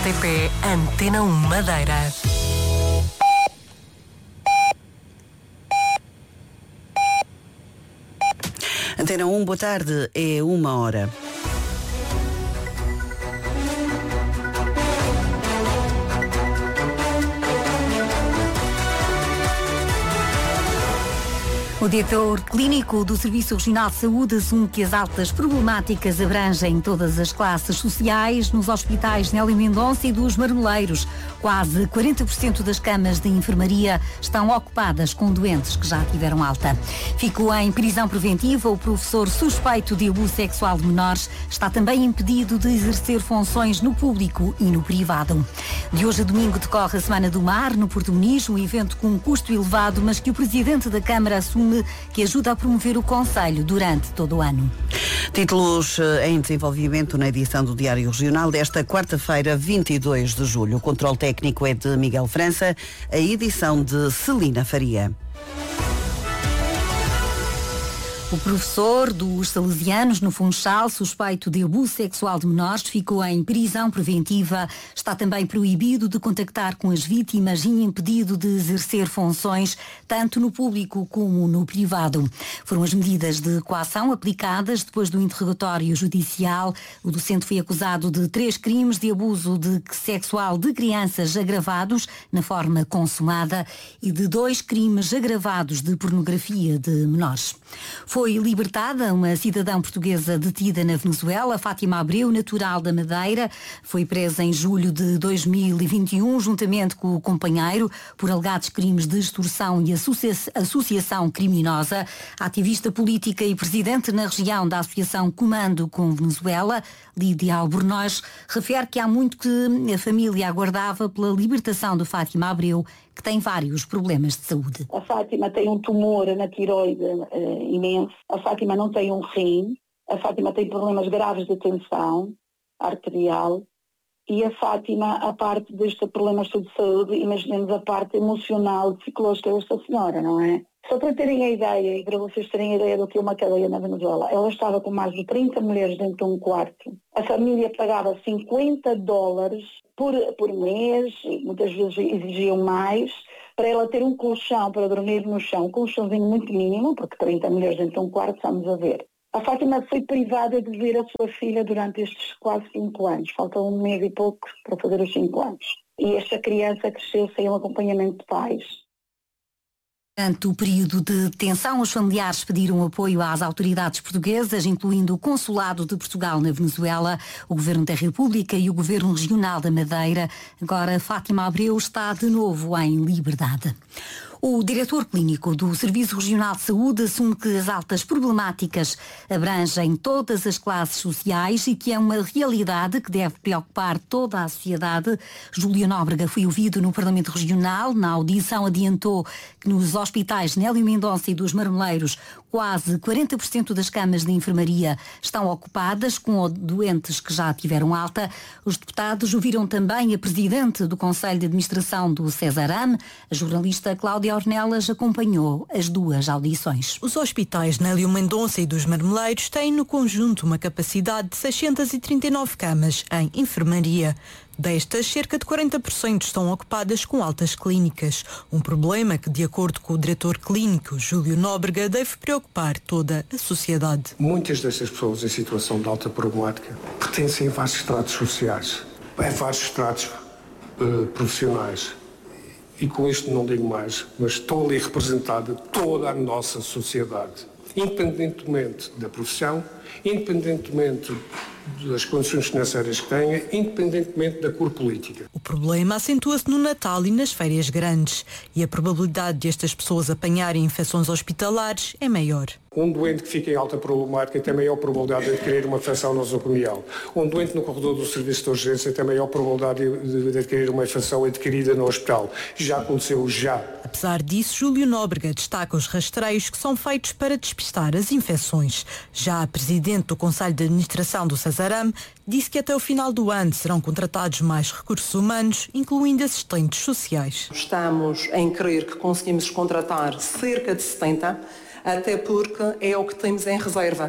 RTP Antena 1 Madeira. Antena 1, boa tarde, é 1h. O diretor clínico do Serviço Regional de Saúde assume que as altas problemáticas abrangem todas as classes sociais nos hospitais Nélio Mendonça e dos Marmeleiros. Quase 40% das camas de enfermaria estão ocupadas com doentes que já tiveram alta. Ficou em prisão preventiva o professor suspeito de abuso sexual de menores. Está também impedido de exercer funções no público e no privado. De hoje a domingo decorre a Semana do Mar no Porto Muniz, um evento com um custo elevado, mas que o Presidente da Câmara assume que ajuda a promover o Conselho durante todo o ano. Títulos em desenvolvimento na edição do Diário Regional desta quarta-feira, 22 de julho. O controle técnico é de Miguel França, a edição de Celina Faria. O professor dos Salesianos no Funchal, suspeito de abuso sexual de menores, ficou em prisão preventiva. Está também proibido de contactar com as vítimas e impedido de exercer funções tanto no público como no privado. Foram as medidas de coação aplicadas depois do interrogatório judicial. O docente foi acusado de 3 crimes de abuso sexual de crianças agravados na forma consumada e de 2 crimes agravados de pornografia de menores. Foi libertada uma cidadã portuguesa detida na Venezuela, Fátima Abreu, natural da Madeira. Foi presa em julho de 2021, juntamente com o companheiro, por alegados crimes de extorsão e associação criminosa. A ativista política e presidente na região da Associação Comando com Venezuela, Lídia Albornoz, refere que há muito que a família aguardava pela libertação de Fátima Abreu, que tem vários problemas de saúde. A Fátima tem um tumor na tiroide imenso, a Fátima não tem um rim, a Fátima tem problemas graves de tensão arterial e a Fátima, a parte destes problemas de saúde, imaginemos a parte emocional, psicológica desta senhora, não é? Só para terem a ideia e para vocês terem a ideia do que é uma cadeia na Venezuela, ela estava com mais de 30 mulheres dentro de um quarto. A família pagava $50 por mês, muitas vezes exigiam mais, para ela ter um colchão para dormir no chão, um colchãozinho muito mínimo, porque 30 mulheres dentro de um quarto, estamos a ver. A Fátima foi privada de ver a sua filha durante estes quase 5 anos. Falta 1 mês e pouco para fazer os 5 anos. E esta criança cresceu sem um acompanhamento de pais. Durante o período de detenção, os familiares pediram apoio às autoridades portuguesas, incluindo o Consulado de Portugal na Venezuela, o Governo da República e o Governo Regional da Madeira. Agora, Fátima Abreu está de novo em liberdade. O diretor clínico do Serviço Regional de Saúde assume que as altas problemáticas abrangem todas as classes sociais e que é uma realidade que deve preocupar toda a sociedade. Júlio Nóbrega foi ouvido no Parlamento Regional. Na audição adiantou que nos hospitais Nélio Mendonça e dos Marmeleiros quase 40% das camas de enfermaria estão ocupadas com doentes que já tiveram alta. Os deputados ouviram também a presidente do Conselho de Administração do Cesaram, a jornalista Cláudia Ornelas, acompanhou as 2 audições. Os hospitais Nélio Mendonça e dos Marmeleiros têm no conjunto uma capacidade de 639 camas em enfermaria. Destas, cerca de 40% estão ocupadas com altas clínicas. Um problema que, de acordo com o diretor clínico Júlio Nóbrega, deve preocupar toda a sociedade. Muitas destas pessoas em situação de alta problemática pertencem a vários estratos sociais, a vários estratos profissionais. E com isto não digo mais, mas estou ali representada toda a nossa sociedade, independentemente da profissão, independentemente das condições financeiras que tenha, independentemente da cor política. O problema acentua-se no Natal e nas férias grandes e a probabilidade de estas pessoas apanharem infecções hospitalares é maior. Um doente que fica em alta problemática tem maior probabilidade de adquirir uma infecção nosocomial. Um doente no corredor do serviço de urgência tem maior probabilidade de adquirir uma infecção adquirida no hospital. Já aconteceu, já. Apesar disso, Júlio Nóbrega destaca os rastreios que são feitos para despistar as infecções. Já a presidente do Conselho de Administração do Cesaram disse que até o final do ano serão contratados mais recursos humanos, incluindo assistentes sociais. Estamos em crer que conseguimos contratar cerca de 70, até porque é o que temos em reserva.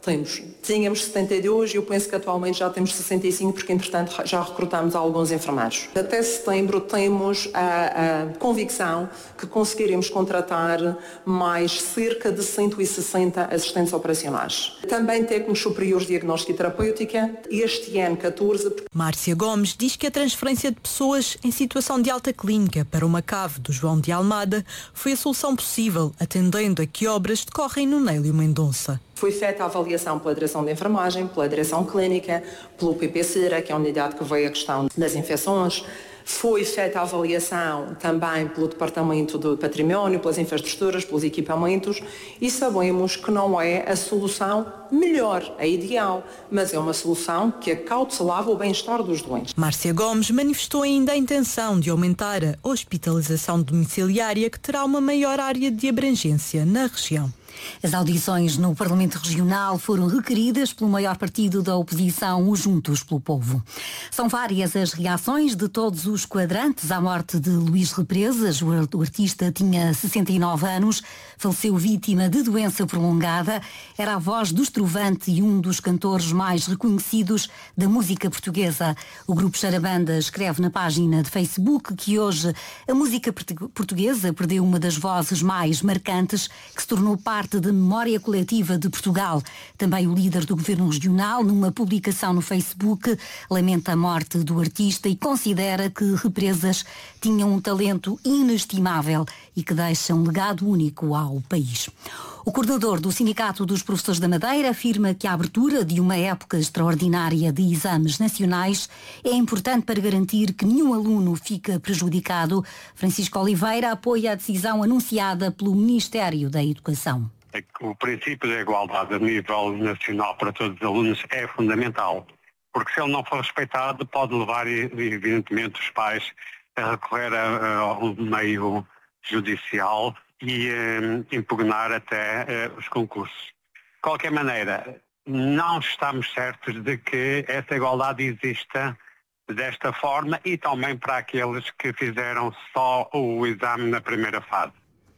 Tínhamos 72 e eu penso que atualmente já temos 65, porque entretanto já recrutámos alguns enfermeiros. Até setembro temos a convicção que conseguiremos contratar mais cerca de 160 assistentes operacionais. Também técnicos superiores de diagnóstica e terapêutica, este ano 14. Márcia Gomes diz que a transferência de pessoas em situação de alta clínica para uma cave do João de Almada foi a solução possível, atendendo a que obras decorrem no Nélio Mendonça. Foi feita a avaliação pela direção de enfermagem, pela direção clínica, pelo PPCERA, que é a unidade que veio a questão das infecções. Foi feita a avaliação também pelo Departamento do Património, pelas infraestruturas, pelos equipamentos, e sabemos que não é a solução melhor, a ideal, mas é uma solução que acautelava o bem-estar dos doentes. Márcia Gomes manifestou ainda a intenção de aumentar a hospitalização domiciliária, que terá uma maior área de abrangência na região. As audições no Parlamento Regional foram requeridas pelo maior partido da oposição, o Juntos pelo Povo. São várias as reações de todos os quadrantes à morte de Luís Represas. O artista tinha 69 anos, faleceu vítima de doença prolongada, era a voz do Estrovante e um dos cantores mais reconhecidos da música portuguesa. O grupo Charabanda escreve na página de Facebook que hoje a música portuguesa perdeu uma das vozes mais marcantes, que se tornou parte da memória coletiva de Portugal. Também o líder do Governo Regional, numa publicação no Facebook, lamenta a morte do artista e considera que Represas tinha um talento inestimável e que deixa um legado único ao país. O coordenador do Sindicato dos Professores da Madeira afirma que a abertura de uma época extraordinária de exames nacionais é importante para garantir que nenhum aluno fica prejudicado. Francisco Oliveira apoia a decisão anunciada pelo Ministério da Educação. O princípio da igualdade a nível nacional para todos os alunos é fundamental, porque se ele não for respeitado pode levar, evidentemente, os pais a recorrer ao meio judicial e impugnar até os concursos. De qualquer maneira, não estamos certos de que essa igualdade exista desta forma e também para aqueles que fizeram só o exame na primeira fase.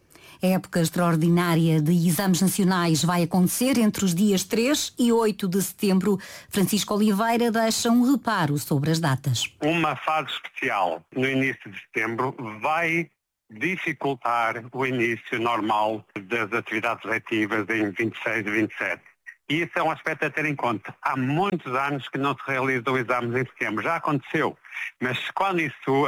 A época extraordinária de exames nacionais vai acontecer entre os dias 3 e 8 de setembro. Francisco Oliveira deixa um reparo sobre as datas. Uma fase especial no início de setembro vai dificultar o início normal das atividades letivas em 26 e 27. E isso é um aspecto a ter em conta. Há muitos anos que não se realizam exames em setembro. Já aconteceu, mas quando isso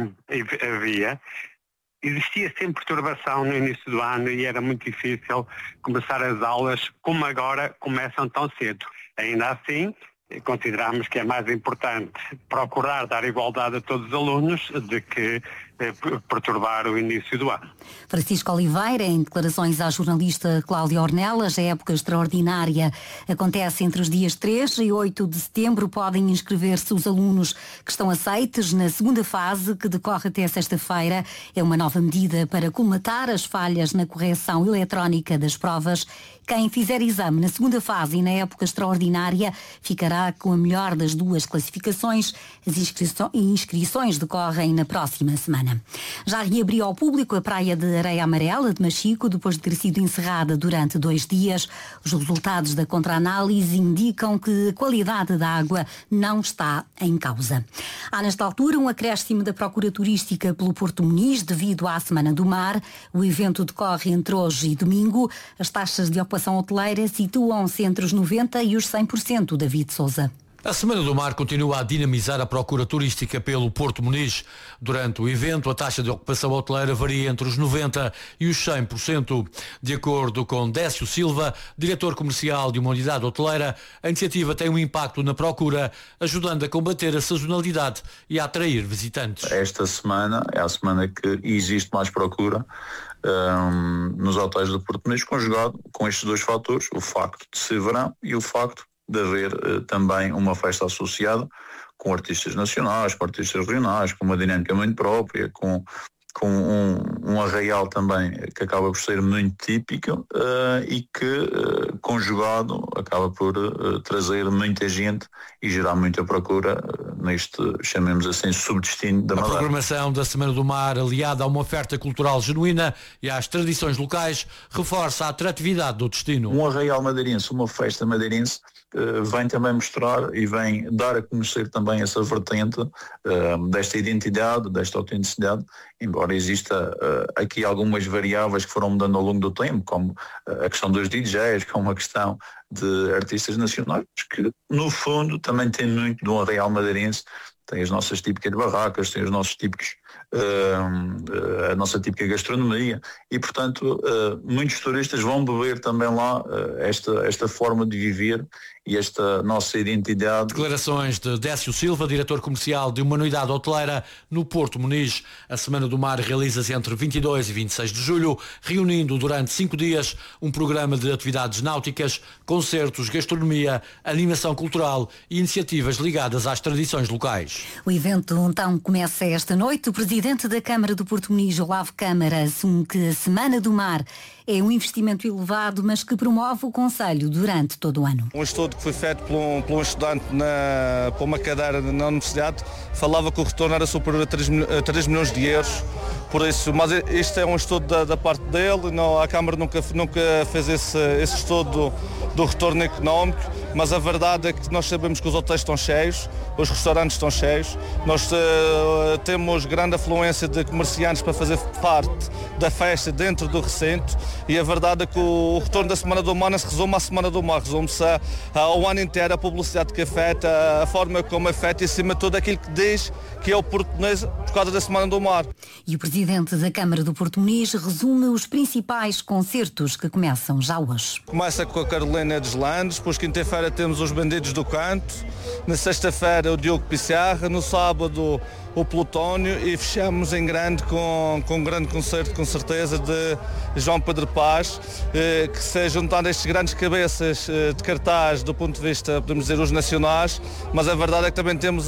havia, existia sempre perturbação no início do ano e era muito difícil começar as aulas como agora começam tão cedo. Ainda assim, consideramos que é mais importante procurar dar igualdade a todos os alunos do que perturbar o início do ano. Francisco Oliveira, em declarações à jornalista Cláudia Ornelas, a época extraordinária acontece entre os dias 3 e 8 de setembro. Podem inscrever-se os alunos que estão aceites na segunda fase, que decorre até sexta-feira. É uma nova medida para colmatar as falhas na correção eletrónica das provas. Quem fizer exame na segunda fase e na época extraordinária ficará com a melhor das duas classificações. As inscrições decorrem na próxima semana. Já reabriu ao público a praia de Areia Amarela de Machico, depois de ter sido encerrada durante 2 dias. Os resultados da contraanálise indicam que a qualidade da água não está em causa. Há nesta altura um acréscimo da procura turística pelo Porto Muniz devido à Semana do Mar. O evento decorre entre hoje e domingo. As taxas de ocupação hoteleira situam-se entre os 90% e os 100%. David Sousa. A Semana do Mar continua a dinamizar a procura turística pelo Porto Muniz. Durante o evento, a taxa de ocupação hoteleira varia entre os 90% e os 100%. De acordo com Décio Silva, diretor comercial de uma unidade hoteleira, a iniciativa tem um impacto na procura, ajudando a combater a sazonalidade e a atrair visitantes. Esta semana é a semana que existe mais procura nos hotéis do Porto Muniz, conjugado com estes 2 fatores, o facto de ser verão e o facto de haver também uma festa associada com artistas nacionais, com artistas regionais, com uma dinâmica muito própria, com com um arraial também que acaba por ser muito típico e que, conjugado, acaba por trazer muita gente e gerar muita procura neste, chamemos assim, subdestino da Madeira. A programação da Semana do Mar, aliada a uma oferta cultural genuína e às tradições locais, reforça a atratividade do destino. Um arraial madeirense, uma festa madeirense, vem também mostrar e vem dar a conhecer também essa vertente desta identidade, desta autenticidade, embora exista aqui algumas variáveis que foram mudando ao longo do tempo, como a questão dos DJs, como a questão de artistas nacionais, que no fundo também tem muito de um arraial madeirense. Tem as nossas típicas barracas, tem os nossos típicos, a nossa típica gastronomia e, portanto, muitos turistas vão beber também lá esta forma de viver e esta nossa identidade. Declarações de Décio Silva, diretor comercial de uma unidade hoteleira no Porto Muniz. A Semana do Mar realiza-se entre 22 e 26 de julho, reunindo durante 5 dias um programa de atividades náuticas, concertos, gastronomia, animação cultural e iniciativas ligadas às tradições locais. O evento então começa esta noite. O presidente da Câmara do Porto Muniz, Olavo Câmara, assume que a Semana do Mar é um investimento elevado, mas que promove o Conselho durante todo o ano. Um estudo que foi feito por um estudante para uma cadeira na universidade falava que o retorno era superior a 3 milhões de euros. Por isso, mas isto é um estudo da parte dele, não, a Câmara nunca fez esse estudo do retorno económico, mas a verdade é que nós sabemos que os hotéis estão cheios, os restaurantes estão cheios, nós temos grande afluência de comerciantes para fazer parte da festa dentro do recinto e a verdade é que o retorno da Semana do Mar não se resume à Semana do Mar, resume-se ao ano inteiro, a publicidade que é feita, a forma como é feita e acima de tudo aquilo que diz que é o português por causa da Semana do Mar. E o presidente da Câmara do Porto Muniz resume os principais concertos que começam já hoje. Começa com a Carolina Deslandes, depois quinta-feira temos os Bandidos do Canto, na sexta-feira o Diogo Pissarra, no sábado o Plutónio e fechamos em grande com um grande concerto com certeza de João Pedro Paz, que se juntar estes grandes cabeças de cartaz do ponto de vista, podemos dizer, os nacionais, mas a verdade é que também temos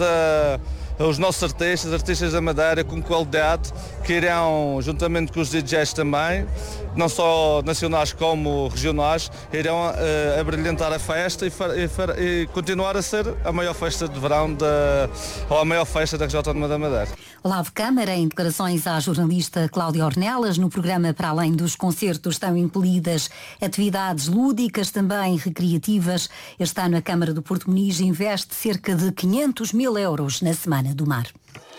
os nossos artistas da Madeira com qualidade, que irão, juntamente com os DJs também, não só nacionais como regionais, irão abrilhantar a festa e continuar a ser a maior festa de verão ou a maior festa da região autónoma da Madeira. Olavo Câmara, em declarações à jornalista Cláudia Ornelas, no programa para além dos concertos estão incluídas atividades lúdicas, também recreativas. Este ano a Câmara do Porto Muniz investe cerca de 500 mil euros na Semana do Mar.